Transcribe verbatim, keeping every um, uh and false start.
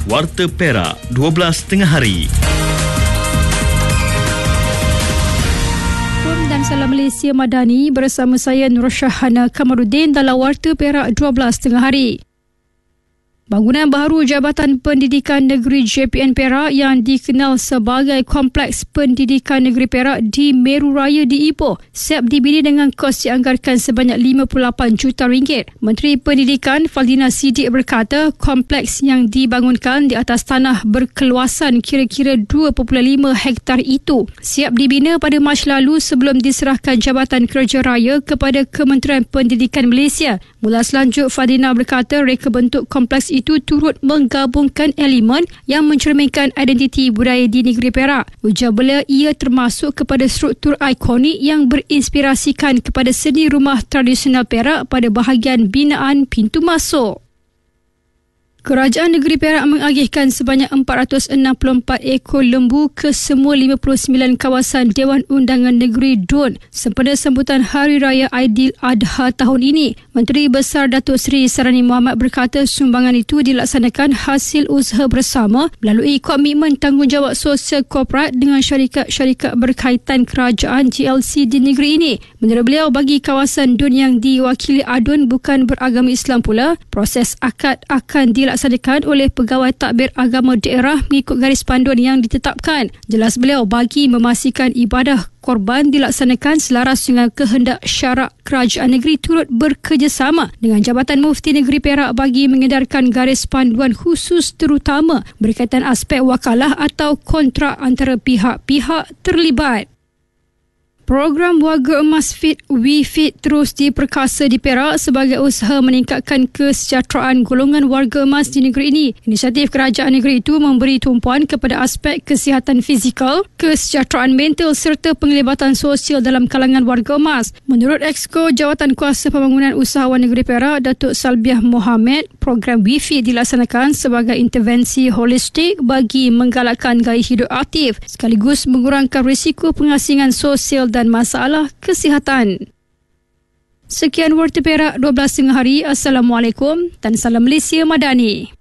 Warta Perak dua belas tengah hari. Dan Salam Malaysia Madani bersama saya Nur Syahana Kamaruddin dalam Warta Perak dua belas tengah hari. Bangunan baharu Jabatan Pendidikan Negeri J P N Perak yang dikenal sebagai Kompleks Pendidikan Negeri Perak di Meru Raya di Ipoh siap dibina dengan kos dianggarkan sebanyak lima puluh lapan juta ringgit. Menteri Pendidikan Faldina Siddiq berkata kompleks yang dibangunkan di atas tanah berkeluasan kira-kira dua perpuluhan lima hektar itu siap dibina pada Mac lalu sebelum diserahkan Jabatan Kerja Raya kepada Kementerian Pendidikan Malaysia. Mula selanjut, Faldina berkata reka bentuk kompleks itu itu turut menggabungkan elemen yang mencerminkan identiti budaya di negeri Perak. Ujar beliau ia termasuk kepada struktur ikonik yang berinspirasikan kepada seni rumah tradisional Perak pada bahagian binaan pintu masuk. Kerajaan Negeri Perak mengagihkan sebanyak empat ratus enam puluh empat ekor lembu ke semua lima puluh sembilan kawasan Dewan Undangan Negeri D U N sempena sambutan Hari Raya Aidiladha tahun ini. Menteri Besar Datuk Seri Sarani Muhammad berkata sumbangan itu dilaksanakan hasil usaha bersama melalui komitmen tanggungjawab sosial korporat dengan syarikat-syarikat berkaitan kerajaan G L C di negeri ini. Menurut beliau, bagi kawasan D U N yang diwakili A D U N bukan beragama Islam pula, proses akad akan dilaksanakan dilaksanakan oleh pegawai takbir agama daerah mengikut garis panduan yang ditetapkan. Jelas beliau, bagi memastikan ibadah korban dilaksanakan selaras dengan kehendak syarak, kerajaan negeri turut bekerjasama dengan Jabatan Mufti Negeri Perak bagi mengedarkan garis panduan khusus terutama berkaitan aspek wakalah atau kontrak antara pihak-pihak terlibat. Program Warga Emas Fit We Fit terus diperkasa di Perak sebagai usaha meningkatkan kesejahteraan golongan warga emas di negeri ini. Inisiatif kerajaan negeri itu memberi tumpuan kepada aspek kesihatan fizikal, kesejahteraan mental serta penglibatan sosial dalam kalangan warga emas. Menurut Exco Jawatan Kuasa Pembangunan Usahawan Negeri Perak, Datuk Salbiah Mohamed, program We Fit dilaksanakan sebagai intervensi holistik bagi menggalakkan gaya hidup aktif sekaligus mengurangkan risiko pengasingan sosial dan dan masalah kesihatan. Sekian Warta Perak dua belas tengah hari. Assalamualaikum dan Salam Malaysia Madani.